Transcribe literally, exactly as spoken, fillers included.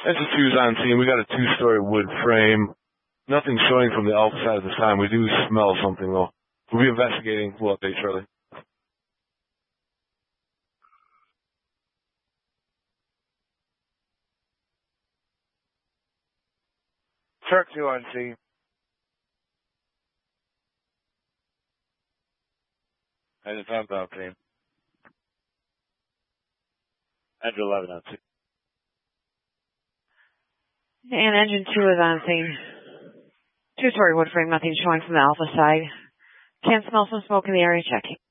Engine two is on scene. We got a two-story wood frame. Nothing showing from the alpha side at this time. We do smell something, though. We'll be investigating. We'll update shortly. Truck two on scene. Engine five on scene. Engine eleven on scene. And engine two is on scene. Two-story wood frame, nothing showing from the alpha side. Can't smell some smoke in the area, checking.